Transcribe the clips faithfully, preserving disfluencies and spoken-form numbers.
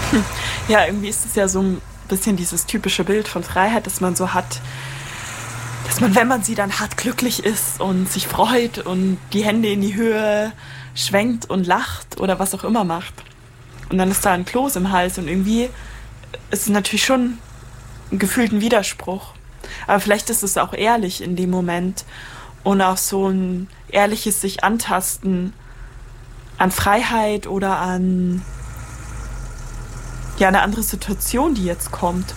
Ja, irgendwie ist es ja so ein bisschen dieses typische Bild von Freiheit, das man so hat, dass man, wenn man sie dann hat, glücklich ist und sich freut und die Hände in die Höhe schwenkt und lacht oder was auch immer macht. Und dann ist da ein Kloß im Hals und irgendwie ist es natürlich schon gefühlt ein Widerspruch. Aber vielleicht ist es auch ehrlich in dem Moment und auch so ein ehrliches sich antasten an Freiheit oder an ja, eine andere Situation, die jetzt kommt.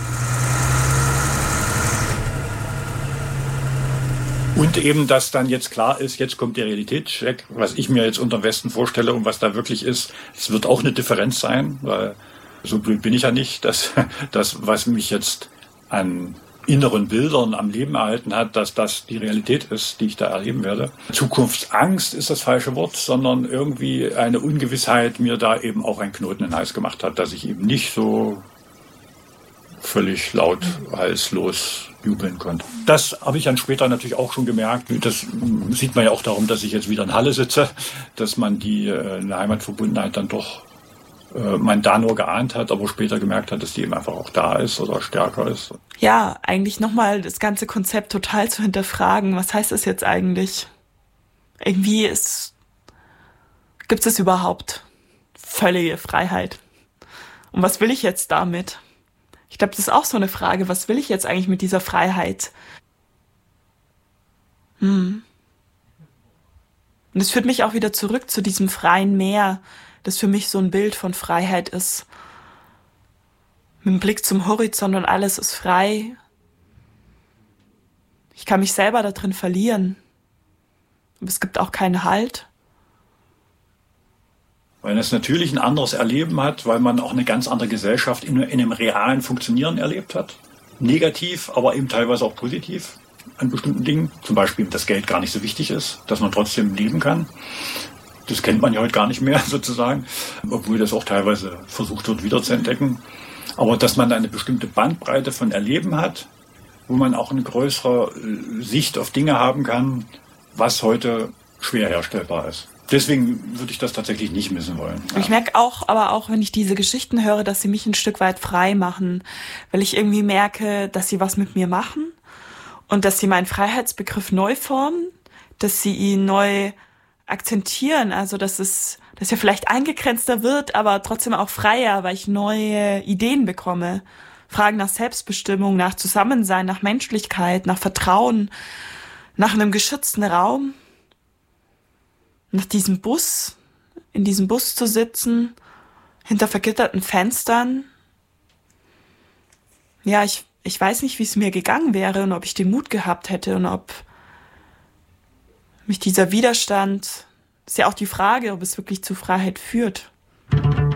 Und eben, dass dann jetzt klar ist, jetzt kommt der Realitätscheck, was ich mir jetzt unter dem Westen vorstelle und was da wirklich ist. Es wird auch eine Differenz sein, weil so blöd bin ich ja nicht, dass das, was mich jetzt an inneren Bildern am Leben erhalten hat, dass das die Realität ist, die ich da erleben werde. Zukunftsangst ist das falsche Wort, sondern irgendwie eine Ungewissheit mir da eben auch einen Knoten in den Hals gemacht hat, dass ich eben nicht so völlig laut, halslos jubeln konnte. Das habe ich dann später natürlich auch schon gemerkt. Das sieht man ja auch darum, dass ich jetzt wieder in Halle sitze, dass man die äh, eine Heimatverbundenheit dann doch äh, man da nur geahnt hat, aber später gemerkt hat, dass die eben einfach auch da ist oder stärker ist. Ja, eigentlich nochmal das ganze Konzept total zu hinterfragen. Was heißt das jetzt eigentlich? Irgendwie ist, gibt es überhaupt völlige Freiheit? Und was will ich jetzt damit? Ich glaube, das ist auch so eine Frage. Was will ich jetzt eigentlich mit dieser Freiheit? Hm. Und es führt mich auch wieder zurück zu diesem freien Meer, das für mich so ein Bild von Freiheit ist. Mit dem Blick zum Horizont und alles ist frei. Ich kann mich selber da drin verlieren. Aber es gibt auch keinen Halt. Weil es natürlich ein anderes Erleben hat, weil man auch eine ganz andere Gesellschaft in, in einem realen Funktionieren erlebt hat. Negativ, aber eben teilweise auch positiv an bestimmten Dingen. Zum Beispiel, dass Geld gar nicht so wichtig ist, dass man trotzdem leben kann. Das kennt man ja heute gar nicht mehr sozusagen, obwohl das auch teilweise versucht wird, wieder zu entdecken. Aber dass man da eine bestimmte Bandbreite von Erleben hat, wo man auch eine größere Sicht auf Dinge haben kann, was heute schwer herstellbar ist. Deswegen würde ich das tatsächlich nicht missen wollen. Ja. Ich merke auch, aber auch, wenn ich diese Geschichten höre, dass sie mich ein Stück weit frei machen, weil ich irgendwie merke, dass sie was mit mir machen und dass sie meinen Freiheitsbegriff neu formen, dass sie ihn neu akzentieren, also dass es, dass er vielleicht eingegrenzter wird, aber trotzdem auch freier, weil ich neue Ideen bekomme. Fragen nach Selbstbestimmung, nach Zusammensein, nach Menschlichkeit, nach Vertrauen, nach einem geschützten Raum. Nach diesem Bus, in diesem Bus zu sitzen, hinter vergitterten Fenstern. Ja, ich, ich weiß nicht, wie es mir gegangen wäre und ob ich den Mut gehabt hätte und ob mich dieser Widerstand, ist ja auch die Frage, ob es wirklich zu Freiheit führt.